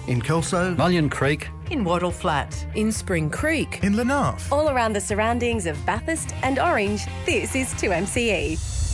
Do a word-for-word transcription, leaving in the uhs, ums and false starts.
In Kelso. Mullion Creek. In Wattle Flat. In Spring Creek. In Lenarth. All around the surroundings of Bathurst and Orange, this is two M C E.